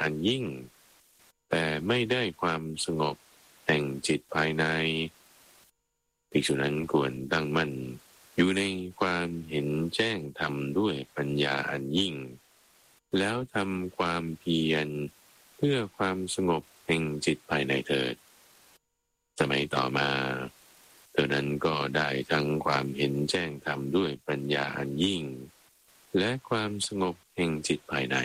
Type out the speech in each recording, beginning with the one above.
อันยิ่งแต่ไม่ได้ความสงบแห่งจิตภายในภิกษุนั้นควรตั้งมั่นอยู่ในความเห็นแจ้งธรรมด้วยปัญญาอันยิ่งแล้วทำความเพียรเพื่อความสงบแห่งจิตภายในเถิดสมัยต่อมาเธอนั้นก็ได้ทั้งความเห็นแจ้งธรรมด้วยปัญญาอันยิ่งและความสงบแห่งจิตภายใน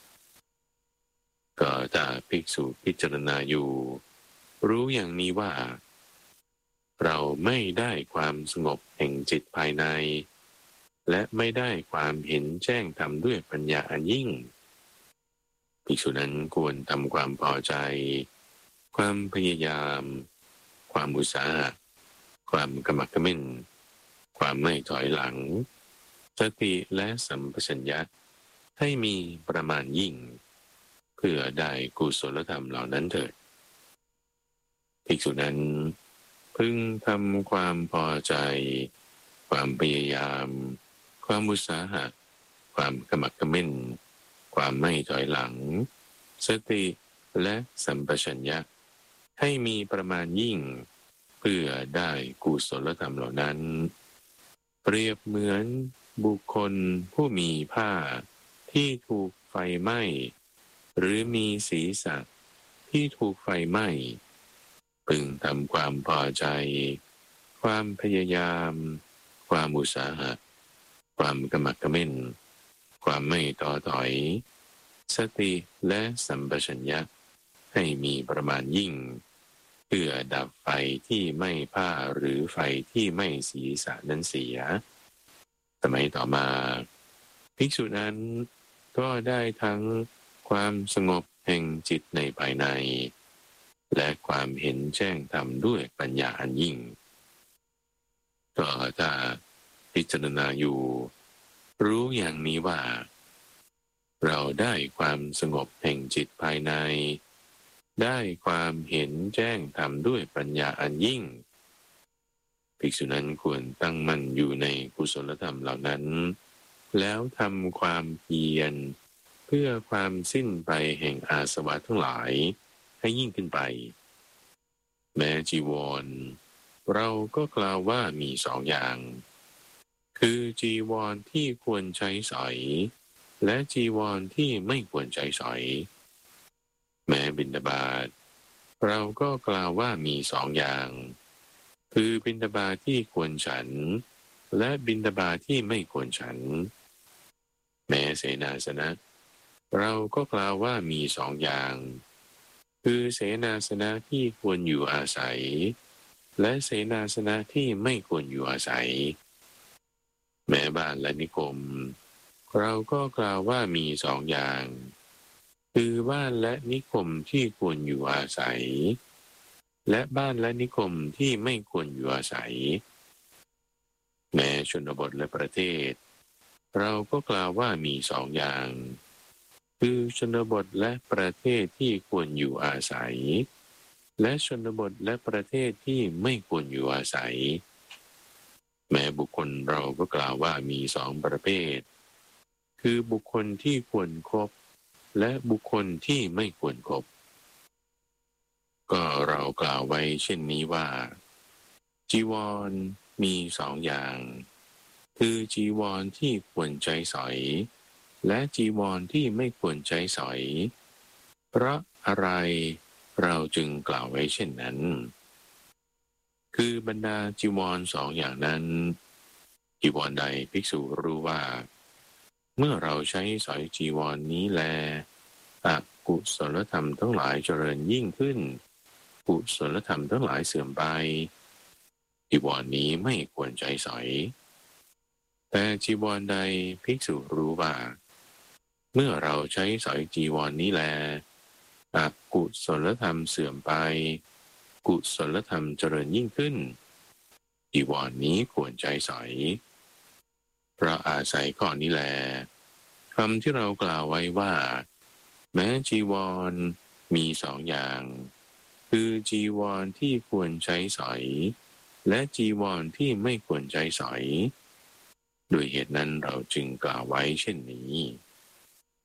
ก็ถ้าภิกษุพิจารณาอยู่รู้อย่างนี้ว่าเราไม่ได้ความสงบแห่งจิตภายในและไม่ได้ความเห็นแจ้งธรรมด้วยปัญญาอันยิ่งภิกษุนั้นควรทำความพอใจความพยายามความอุตสาหะความกำหมักเขม้นความไม่ถอยหลังสติและสัมปชัญญะให้มีประมาณยิ่งเพื่อได้กุศลธรรมเหล่านั้นเถิดภิกษุนั้นพึงทำความพอใจความพยายามความอุตสาหะความกำหมักเขม้นความไม่ถอยหลังสติและสัมปชัญญะให้มีประมาณยิ่งเพื่อได้กุศลธรรมเหล่านั้นเปรียบเหมือนบุคคลผู้มีผ้าที่ถูกไฟไหม้หรือมีศีรษะที่ถูกไฟไหม้พึงทำความพอใจความพยายามความอุตสาหะความกำหมักเขม้นความไม่ท้อถอยสติและสัมปชัญญะให้มีประมาณยิ่งเพื่อดับไฟที่ไม่ผ้าหรือไฟที่ไม่ศีรษะนั้นเสียสมัยต่อมาภิกษุนั้นก็ได้ทั้งความสงบแห่งจิตในภายในและความเห็นแจ้งธรรมด้วยปัญญาอันยิ่งก็ถ้าพิจารณาอยู่รู้อย่างนี้ว่าเราได้ความสงบแห่งจิตภายในได้ความเห็นแจ้งธรรมด้วยปัญญาอันยิ่งภิกษุนั้นควรตั้งมั่นอยู่ในกุศลธรรมเหล่านั้นแล้วทำความเพียรเพื่อความสิ้นไปแห่งอาสวะทั้งหลายให้ยิ่งขึ้นไปแม้จีวรเราก็กล่าวว่ามีสองอย่างคือจีวรที่ควรใช้สอยและจีวรที่ไม่ควรใช้สอยแม้บิณฑบาตเราก็กล่าวว่ามีสองอย่างคือบิณฑบาตที่ควรฉันและบิณฑบาตที่ไม่ควรฉันแม้เสนาสนะเราก็กล่าวว่ามีสองอย่างคือเสนาสนะที่ควรอยู่อาศัยและเสนาสนะที่ไม่ควรอยู่อาศัยแม้บ้านและนิคมเราก็กล่าวว่ามีสองอย่างคือบ้านและนิคมที่ควรอยู่อาศัยและบ้านและนิคมที่ไม่ควรอยู่อาศัยแม้ชนบทและประเทศเราก็กล่าวว่ามีสองอย่างคือชนบทและประเทศที่ควรอยู่อาศัยและชนบทและประเทศที่ไม่ควรอยู่อาศัยแม้บุคคลเราก็กล่าวว่ามีสองประเภทคือบุคคลที่ควรคบและบุคคลที่ไม่ควรคบก็เรากล่าวไว้เช่นนี้ว่าจีวรมีสองอย่างคือจีวรที่ควรใช้สอยและจีวรที่ไม่ควรใช้สอยเพราะอะไรเราจึงกล่าวไว้เช่นนั้นคือบรรดาจีวรสองอย่างนั้นจีวรใดภิกษุรู้ว่าเมื่อเราใช้สอยจีวรนี้แลอกุศลธรรมทั้งหลายเจริญยิ่งขึ้นกุศลธรรมทั้งหลายเสื่อมไปจีวรนี้ไม่ควรใช้สอยแต่จีวรใดภิกษุรู้ว่าเมื่อเราใช้สอยจีวรนี้แลอกุศลธรรมเสื่อมไปกุศลธรรมเจริญยิ่งขึ้นจีวรนี้ควรใช้สอยเพราะอาศัยข้อนี้แลคำที่เรากล่าวไว้ว่าแม้จีวรมีสองอย่างคือจีวรที่ควรใช้สอยและจีวรที่ไม่ควรใช้สอยด้วยเหตุนั้นเราจึงกล่าวไว้เช่นนี้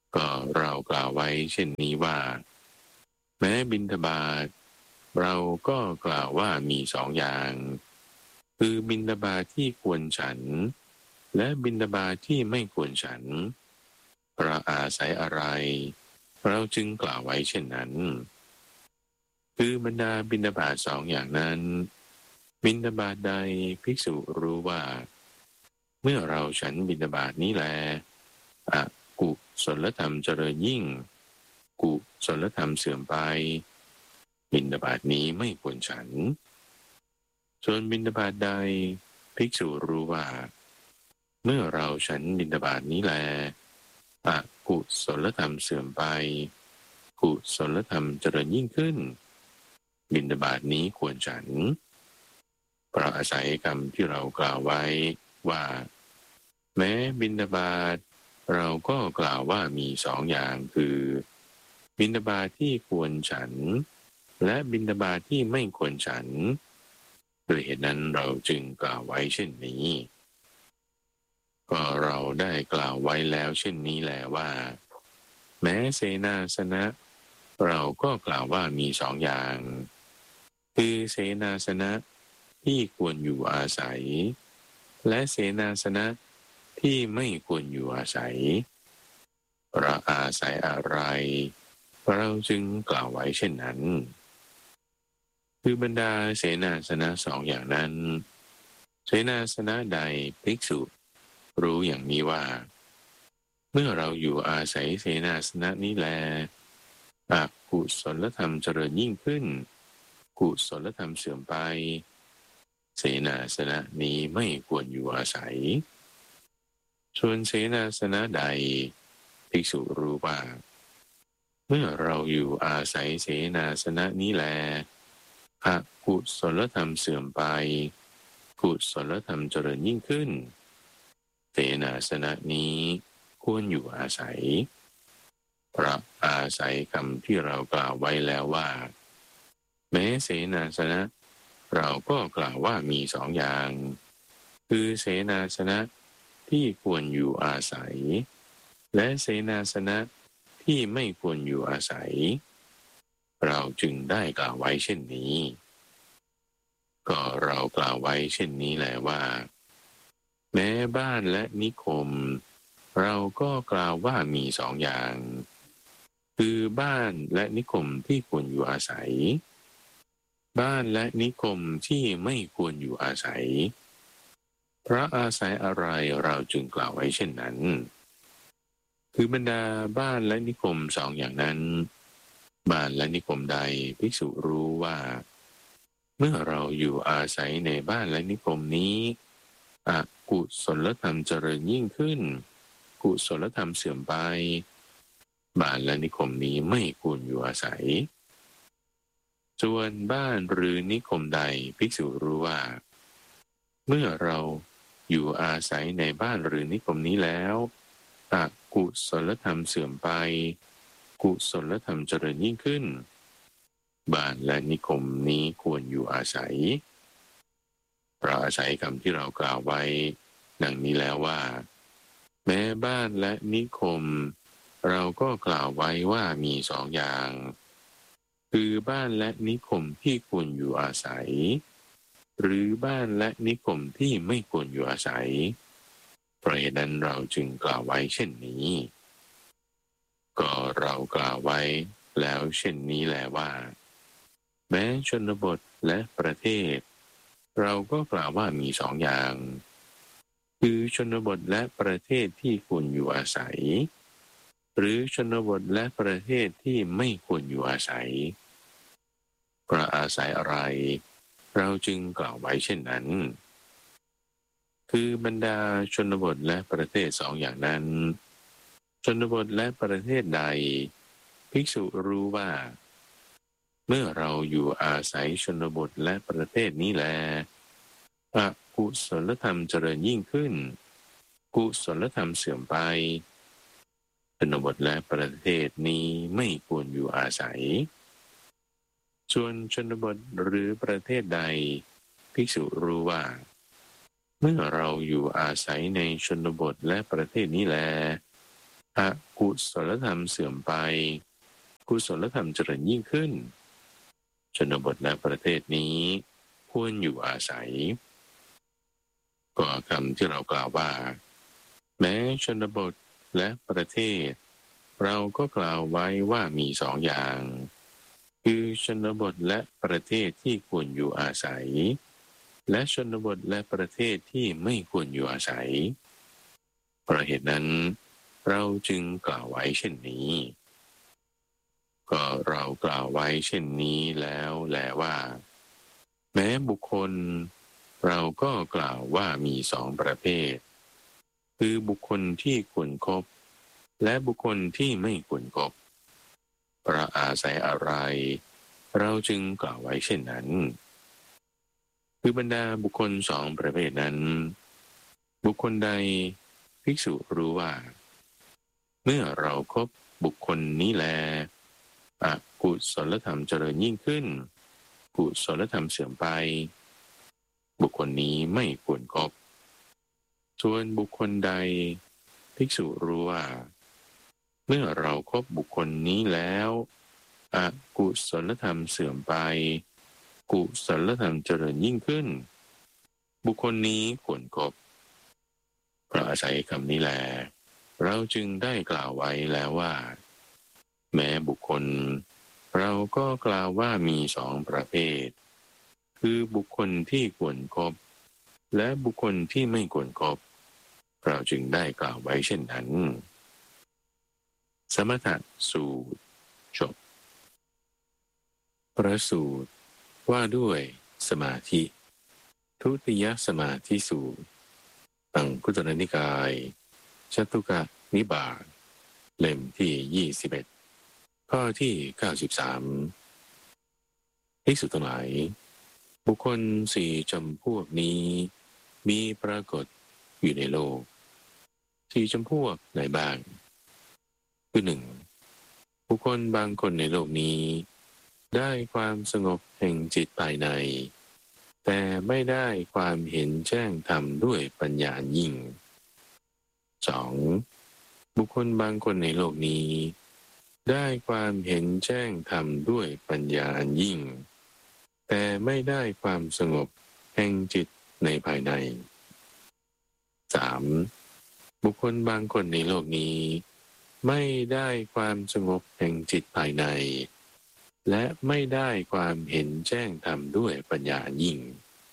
ก็เรากล่าวไว้เช่นนี้ว่าแม้บิณฑบาตเราก็กล่าวว่ามีสองอย่างคือบิณฑบาตที่ควรฉันและบิณฑบาตที่ไม่ควรฉันเพราะอาศัยอะไรเราจึงกล่าวไว้เช่นนั้นคือบรรดาบิณฑบาตสองอย่างนั้นบิณฑบาตใดภิกษุรู้ว่าเมื่อเราฉันบิณฑบาตนี้แลอกุศลธรรมเจริญยิ่งกุศลธรรมเสื่อมไปบิณฑบาตนี้ไม่ควรฉันส่วนบิณฑบาตใดภิกษุรู้ว่าเมื่อเราฉันบิณฑบาตนี้แลอกุศลธรรมเสื่อมไปกุศลธรรมเจริญยิ่งขึ้นบิณฑบาตนี้ควรฉันเพราะอาศัยคำที่เรากล่าวไว้ว่าแม้บิณฑบาตเราก็กล่าวว่ามีสองอย่างคือบิณฑบาตที่ควรฉันและบิณฑบาตที่ไม่ควรฉันด้วยเหตุนั้นเราจึงกล่าวไว้เช่นนี้ก็เราได้กล่าวไว้แล้วเช่นนี้แหละว่าแม้เสนาสนะเราก็กล่าวว่ามีสองอย่างคือเสนาสนะที่ควรอยู่อาศัยและเสนาสนะที่ไม่ควรอยู่อาศัยเราอาศัยอะไรเราจึงกล่าวไว้เช่นนั้นคือบรรดาเสนาสนะสองอย่างนั้นเสนาสนะใดภิกษุรู้อย่างนี้ว่าเมื่อเราอยู่อาศัยเสนาสนะนี้แลอกุศลธรรมเจริญยิ่งขึ้นกุศลธรรมเสื่อมไปเสนาสนะนี้ไม่ควรอยู่อาศัยส่วนเสนาสนะใดภิกษุรู้ว่าเมื่อเราอยู่อาศัยเสนาสนะนี้แลอกุศลธรรมเสื่อมไปกุศลธรรมเจริญยิ่งขึ้นเสนาสนะนี้ควรอยู่อาศัยเพราะอาศัยคำที่เรากล่าวไว้แล้วว่าแม้เสนาสนะเราก็กล่าวว่ามีสองอย่างคือเสนาสนะที่ควรอยู่อาศัยและเสนาสนะที่ไม่ควรอยู่อาศัยเราจึงได้กล่าวไว้เช่นนี้ก็เรากล่าวไว้เช่นนี้แหละว่าแม้บ้านและนิคมเราก็กล่าวว่ามีสองอย่างคือบ้านและนิคมที่ควรอยู่อาศัยบ้านและนิคมที่ไม่ควรอยู่อาศัยเพราะอาศัยอะไรเราจึงกล่าวไว้เช่นนั้นคือบรรดาบ้านและนิคมสองอย่างนั้นบ้านและนิคมใดภิกษุรู้ว่าเมื่อเราอยู่อาศัยในบ้านและนิคมนี้อกุศลธรรมเจริญยิ่งขึ้นกุศลธรรมเสื่อมไปบ้านและนิคมนี้ไม่ควรอยู่อาศัยส่วนบ้านหรือนิคมใดภิกษุรู้ว่าเมื่อเราอยู่อาศัยในบ้านหรือนิคมนี้แล้วอกุศลธรรมเสื่อมไปกุศลธรรมเจริญยิ่งขึ้นบ้านและนิคมนี้ควรอยู่อาศัยเราอาศัยคำที่เรากล่าวไว้ดังนี้แล้วว่าแม้บ้านและนิคมเราก็กล่าวไว้ว่ามีสองอย่างคือบ้านและนิคมที่ควรอยู่อาศัยหรือบ้านและนิคมที่ไม่ควรอยู่อาศัยเพราะเหตุนั้นเราจึงกล่าวไว้เช่นนี้ก็เรากล่าวไว้แล้วเช่นนี้แหละว่าแม้ชนบทและประเทศเราก็กล่าวว่ามีสองอย่างคือชนบทและประเทศที่ควรอยู่อาศัยหรือชนบทและประเทศที่ไม่ควรอยู่อาศัยเพราะอาศัยอะไรเราจึงกล่าวไว้เช่นนั้นคือบรรดาชนบทและประเทศสองอย่างนั้นชนบทและประเทศใดภิกษุรู้ว่าเมื่อเราอยู่อาศัยชนบทและประเทศนี้แลอกุศลธรรมเจริญยิ่งขึ้นกุศลธรรมเสื่อมไปชนบทและประเทศนี้ไม่ควรอยู่อาศัยส่วนชนบทหรือประเทศใดภิกษุรู้ว่าเมื่อเราอยู่อาศัยในชนบทและประเทศนี้แลอกุศลธรรมเสื่อมไปกุศลธรรมเจริญยิ่งขึ้นชนบทและประเทศนี้ควรอยู่อาศัยก็คำที่เรากล่าวว่าแม้ชนบทและประเทศเราก็กล่าวไว้ว่ามีสองอย่างคือชนบทและประเทศที่ควรอยู่อาศัยและชนบทและประเทศที่ไม่ควรอยู่อาศัยเพราะเหตุนั้นเราจึงกล่าวไว้เช่นนี้ก็เรากล่าวไว้เช่นนี้แล้วแลว่าแม้บุคคลเราก็กล่าวว่ามีสองประเภทคือบุคคลที่ควรครบและบุคคลที่ไม่ควรครบเพราะอาศัยอะไรเราจึงกล่าวไว้เช่นนั้นคือบรรดาบุคคลสองประเภทนั้นบุคคลใดภิกษุรู้ว่าเมื่อเราครบบุคคลนี้แลอกุศลธรรมเจริญยิ่งขึ้นกุศลธรรมเสื่อมไปบุคคลนี้ไม่ควรครบส่วนบุคคลใดภิกษุรู้ว่าเมื่อเราครบบุคคลนี้แล้วอกุศลธรรมเสื่อมไปกุศลธรรมเจริญยิ่งขึ้นบุคคลนี้ควรครบเพราะอาศัยคำนี้แลเราจึงได้กล่าวไว้แล้วว่าแม้บุคคลเราก็กล่าวว่ามีสองประเภทคือบุคคลที่ควรครบและบุคคลที่ไม่ควรครบเราจึงได้กล่าวไว้เช่นนั้นสมถะสูตรจบพระสูตรว่าด้วยสมาธิทุติยสมาธิสูตรอังคุตรนิกายชัตตุกนิบาตเล่มที่21ข้อที่93ภิกษุทั้งหลายบุคคลสี่จำพวกนี้มีปรากฏอยู่ในโลกสี่จำพวกไหนบ้างคือหนึ่งบุคคลบางคนในโลกนี้ได้ความสงบแห่งจิตภายในแต่ไม่ได้ความเห็นแจ้งธรรมด้วยปัญญายิ่ง 2. บุคคลบางคนในโลกนี้ได้ความเห็นแจ้งธรรมด้วยปัญญายิ่งแต่ไม่ได้ความสงบแห่งจิตในภายใน 3. บุคคลบางคนในโลกนี้ไม่ได้ความสงบแห่งจิตภายในและไม่ได้ความเห็นแจ้งธรรมด้วยปัญญายิ่ง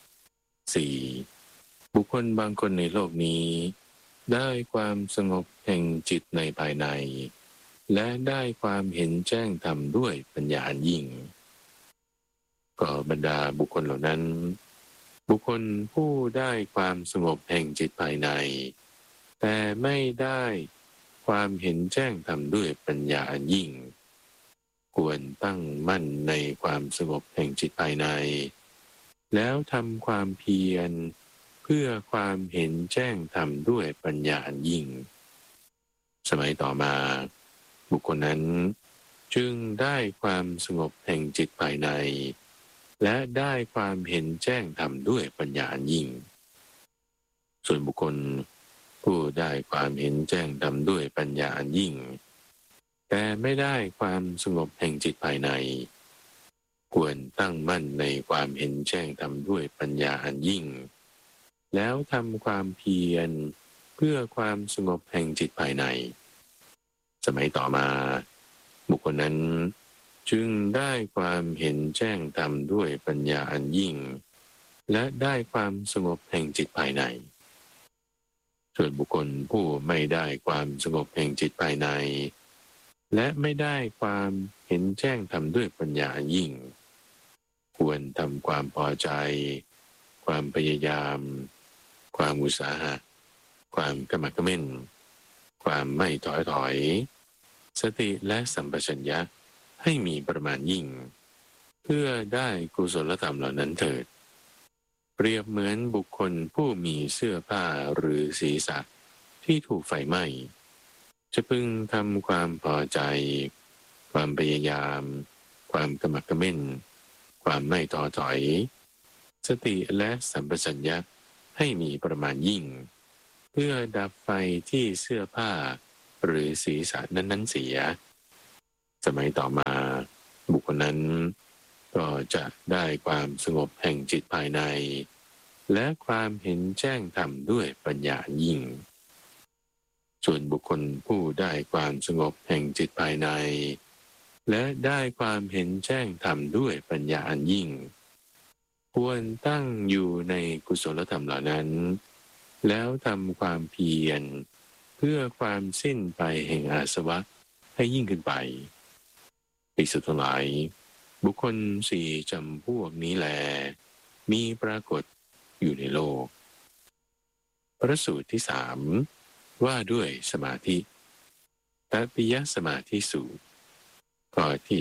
4. บุคคลบางคนในโลกนี้ได้ความสงบแห่งจิตในภายในและได้ความเห็นแจ้งธรรมด้วยปัญญายิ่งก็บรรดาบุคคลเหล่านั้นบุคคลผู้ได้ความสงบแห่งจิตภายในแต่ไม่ได้ความเห็นแจ้งธรรมด้วยปัญญายิ่งควรตั้งมั่นในความสงบแห่งจิตภายในแล้วทำความเพียรเพื่อความเห็นแจ้งธรรมด้วยปัญญายิ่งสมัยต่อมาบุคคลนั้นจึงได้ความสงบแห่งจิตภายในและได้ความเห็นแจ้งธรรมด้วยปัญญายิ่งส่วนบุคคลผู้ได้ความเห็นแจ้งธรรมด้วยปัญญายิ่งแต่ไม่ได้ความสงบแห่งจิตภายในควรตั้งมั่นในความเห็นแจ้งธรรมด้วยปัญญาอันยิ่งแล้วทำความเพียรเพื่อความสงบแห่งจิตภายในสมัยต่อมาบุคคลนั้นจึงได้ความเห็นแจ้งธรรมด้วยปัญญาอันยิ่งและได้ความสงบแห่งจิตภายในส่วนบุคคลผู้ไม่ได้ความสงบแห่งจิตภายในและไม่ได้ความเห็นแจ้งธรรมด้วยปัญญายิ่งควรทำความพอใจความพยายามความอุตสาหะความกระหมักกระเม่นความไม่ถอยสติและสัมปชัญญะให้มีประมาณยิ่งเพื่อได้กุศลธรรมเหล่านั้นเถิดเปรียบเหมือนบุคคลผู้มีเสื้อผ้าหรือศีรษะที่ถูกไฟไหม้จะพึงทำความพอใจความพยายามความกระหมักกระเม่นความไม่ท้อถอยสติและสัมปชัญญะให้มีประมาณยิ่งเพื่อดับไฟที่เสื้อผ้าหรือศีรษะนั้นๆเสียสมัยต่อมาบุคคลนั้นก็จะได้ความสงบแห่งจิตภายในและความเห็นแจ้งธรรมด้วยปัญญายิ่งส่วนบุคคลผู้ได้ความสงบแห่งจิตภายในและได้ความเห็นแจ้งธรรมด้วยปัญญาอันยิ่งควรตั้งอยู่ในกุศลธรรมเหล่านั้นแล้วทำความเพียรเพื่อความสิ้นไปแห่งอาสวะให้ยิ่งขึ้นไปภิกษุทั้งหลายบุคคลสี่จำพวกนี้แลมีปรากฏอยู่ในโลกพระสูตรที่สามว่าด้วยสมาธิตัปปิยสมาธิสูตรข้อที่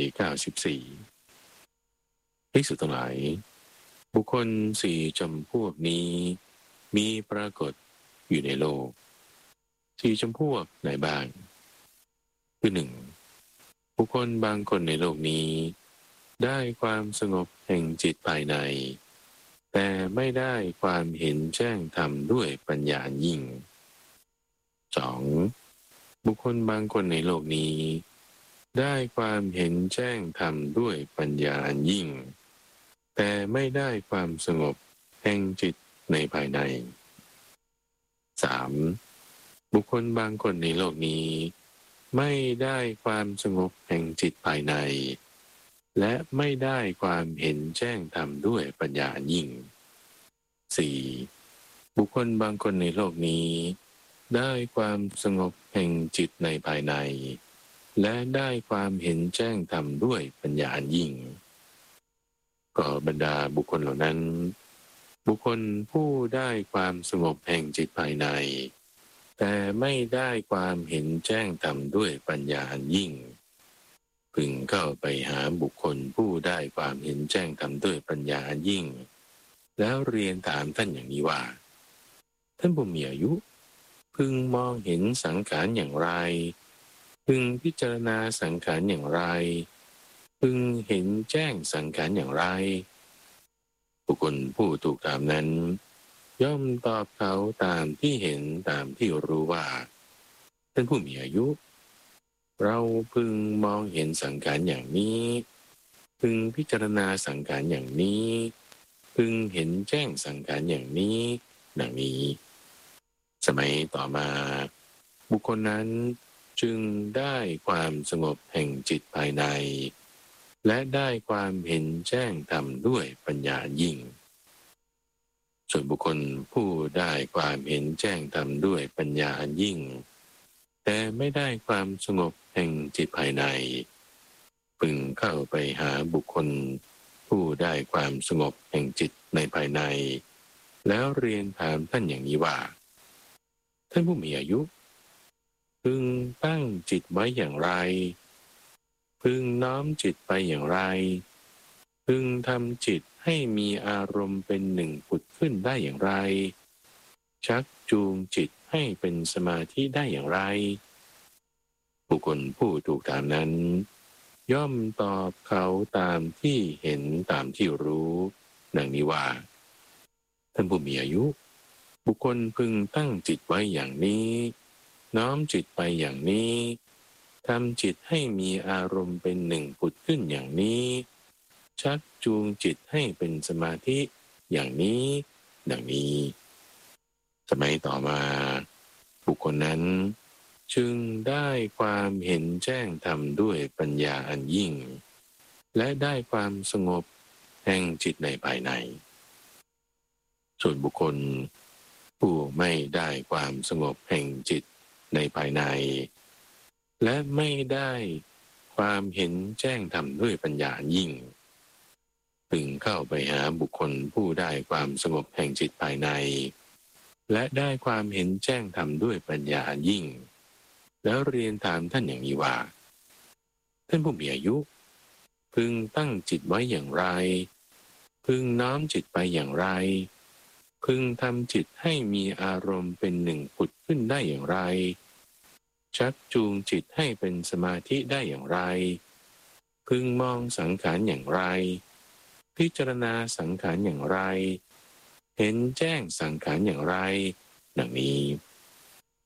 94ภิกษุทั้งหลายบุคคลสี่จำพวกนี้มีปรากฏอยู่ในโลกสี่จำพวกไหนบ้างคือหนึ่งบุคคลบางคนในโลกนี้ได้ความสงบแห่งจิตภายในแต่ไม่ได้ความเห็นแจ้งธรรมด้วยปัญญายิ่ง 2. บุคคลบางคนในโลกนี้ได้ความเห็นแจ้งธรรมด้วยปัญญายิ่งแต่ไม่ได้ความสงบแห่งจิตในภายใน 3. บุคคลบางคนในโลกนี้ไม่ได้ความสงบแห่งจิตภายในและไม่ได้ความเห็นแจ้งธรรมด้วยปัญญายิ่ง 4. บุคคลบางคนในโลกนี้ได้ความสงบแห่งจิตในภายในและได้ความเห็นแจ้งธรรมด้วยปัญญายิ่งก็บรรดาบุคคลเหล่านั้นบุคคลผู้ได้ความสงบแห่งจิตภายในแต่ไม่ได้ความเห็นแจ้งธรรมด้วยปัญญายิ่งพึงเข้าไปหาบุคคลผู้ได้ความเห็นแจ้งธรรมด้วยปัญญายิ่งแล้วเรียนถามท่านอย่างนี้ว่าท่านผู้มีอายุพึงมองเห็นสังขารอย่างไรพึงพิจารณาสังขารอย่างไรพึงเห็นแจ้งสังขารอย่างไรบุคคลผู้ถูกถามนั้นย่อมตอบเขาตามที่เห็นตามที่รู้ว่าท่านผู้มีอายุเราพึงมองเห็นสังขารอย่างนี้พึงพิจารณาสังขารอย่างนี้พึงเห็นแจ้งสังขารอย่างนี้ดังนี้สมัยต่อมาบุคคลนั้นจึงได้ความสงบแห่งจิตภายในและได้ความเห็นแจ้งธรรมด้วยปัญญายิ่งส่วนบุคคลผู้ได้ความเห็นแจ้งธรรมด้วยปัญญายิ่งแต่ไม่ได้ความสงบแห่งจิตภายในพึงเข้าไปหาบุคคลผู้ได้ความสงบแห่งจิตในภายในแล้วเรียนถามท่านอย่างนี้ว่าท่านผู้มีอายุพึงตั้งจิตไว้อย่างไรพึงน้อมจิตไปอย่างไรพึงทำจิตให้มีอารมณ์เป็นหนึ่งผุดขึ้นได้อย่างไรชักจูงจิตให้เป็นสมาธิได้อย่างไรบุคคลผู้ถูกถามนั้นย่อมตอบเขาตามที่เห็นตามที่รู้ดังนี้ว่าท่านผู้มีอายุบุคคลพึงตั้งจิตไว้อย่างนี้น้อมจิตไปอย่างนี้ทำจิตให้มีอารมณ์เป็นหนึ่งผุดขึ้นอย่างนี้ชักจูงจิตให้เป็นสมาธิอย่างนี้ดังนี้สมัยต่อมาบุคคลนั้นจึงได้ความเห็นแจ้งธรรมด้วยปัญญาอันยิ่งและได้ความสงบแห่งจิตในภายในส่วนบุคคลผู้ไม่ได้ความสงบแห่งจิตในภายในและไม่ได้ความเห็นแจ้งธรรมด้วยปัญญายิ่งพึงเข้าไปหาบุคคลผู้ได้ความสงบแห่งจิตภายในและได้ความเห็นแจ้งธรรมด้วยปัญญายิ่งแล้วเรียนถามท่านอย่างนี้ว่าท่านผู้มีอายุพึงตั้งจิตไว้อย่างไรพึงน้อมจิตไปอย่างไรพึงทำจิตให้มีอารมณ์เป็นหนึ่งผุดขึ้นได้อย่างไรชักจูงจิตให้เป็นสมาธิได้อย่างไรพึงมองสังขารอย่างไรพิจารณาสังขารอย่างไรเห็นแจ้งสังขารอย่างไรดังนี้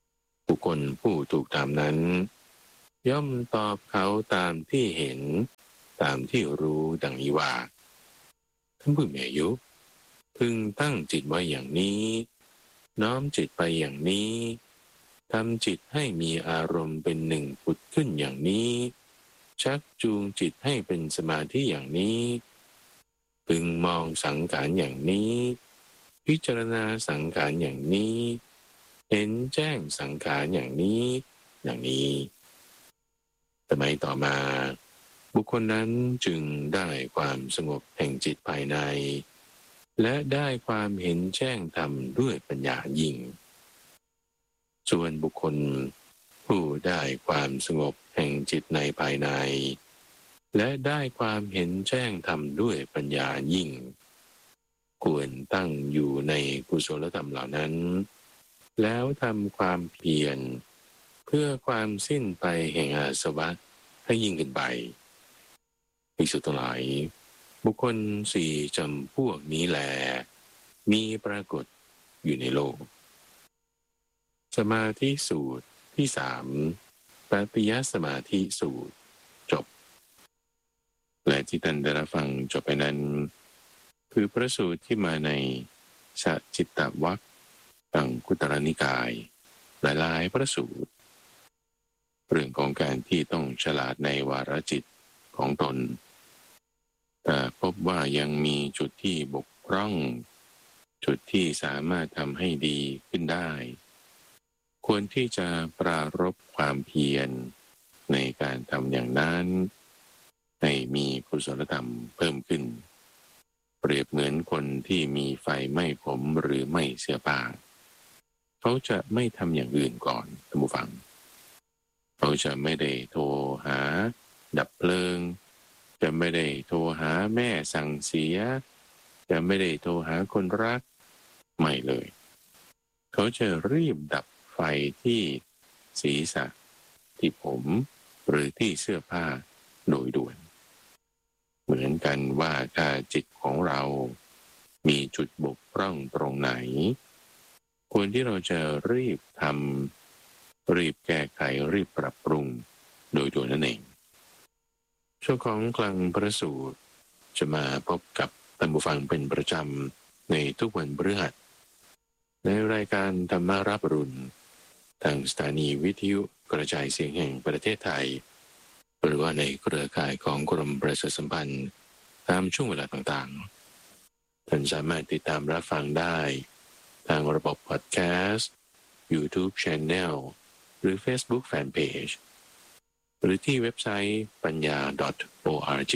บุคคลผู้ถูกถามนั้นย่อมตอบเขาตามที่เห็นตามที่รู้ดังนี้ว่าท่านผู้มีอายุพึงตั้งจิตไว้อย่างนี้น้อมจิตไปอย่างนี้ทำจิตให้มีอารมณ์เป็นหนึ่งผุดขึ้นอย่างนี้ชักจูงจิตให้เป็นสมาธิอย่างนี้พึงมองสังขารอย่างนี้พิจารณาสังขารอย่างนี้เห็นแจ้งสังขารอย่างนี้อย่างนี้สมัยต่อมาบุคคลนั้นจึงได้ความสงบแห่งจิตภายในและได้ความเห็นแจ้งธรรมด้วยปัญญายิ่งส่วนบุคคลผู้ได้ความสงบแห่งจิตในภายในและได้ความเห็นแจ้งธรรมด้วยปัญญายิ่งควรตั้งอยู่ในกุศลธรรมเหล่านั้นแล้วทำความเพียรเพื่อความสิ้นไปแห่งอาสวะให้ยิ่งขึ้นไปภิกษุทั้งหลายบุคคลสี่จำพวกนี้แลมีปรากฏอยู่ในโลกสมาธิสูตรที่สามปฏิยัติสมาธิสูตรจบและที่ท่านได้รับฟังจบไปนั้นคือพระสูตรที่มาในสัจจิตตวรรคอังคุตรนิกายหลายๆพระสูตรเรื่องของการที่ต้องฉลาดในวาระจิตของตนแต่พบว่ายังมีจุดที่บกพร่องจุดที่สามารถทำให้ดีขึ้นได้ควรที่จะปรารภความเพียรในการทำอย่างนั้นให้มีกุศลธรรมเพิ่มขึ้นเปรียบเหมือนคนที่มีไฟไหม้ผมหรือไหม้เสื้อผ้าเขาจะไม่ทำอย่างอื่นก่อนท่านผู้ฟังเขาจะไม่ได้โทรหาดับเพลิงจะไม่ได้โทรหาแม่สั่งเสียจะไม่ได้โทรหาคนรักไม่เลยเขาจะรีบดับไฟที่ศีรษะที่ผมหรือที่เสื้อผ้าโดยด่วนเหมือนกันว่าถ้าจิตของเรามีจุดบกพร่องตรงไหนควรที่เราจะรีบทำรีบแก้ไขรีบปรับปรุงโดยด่วนนั่นเองช่วงของคลังพระสูตรจะมาพบกับท่านผู้ฟังเป็นประจำในทุกวันพฤหัสในรายการธรรมารับอรุณทางสถานีวิทยุกระจายเสียงแห่งประเทศไทยหรือว่าในเครือข่ายของกรมประชาสัมพันธ์ตามช่วงเวลาต่างๆท่านสามารถติดตามรับฟังได้ทางระบบพอดแคสต์ YouTube Channel หรือ Facebook Fanpage หรือที่เว็บไซต์ปัญญา .org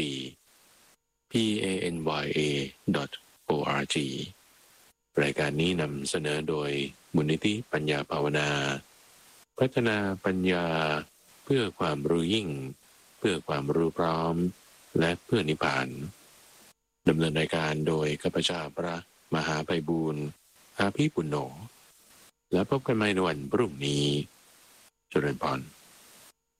panya.org รายการนี้นำเสนอโดยมูลนิธิปัญญาภาวนาพัฒนาปัญญาเพื่อความรู้ยิ่งเพื่อความรู้พร้อมและเพื่อนิพพานดำเนินรายการโดยข้าพเจ้าพระมหาไพบูลย์อาภีปุณโญและพบกันใหม่ในวันพรุ่งนี้เจริญพร